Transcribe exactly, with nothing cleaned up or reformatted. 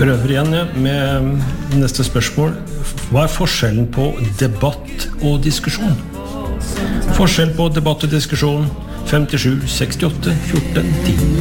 prøver igjen ja, med neste spørsmål. Hva er forskjellen på debatt og diskusjon? Forskjell på debatt og diskusjon femtisju sekstiåtte fjorten ti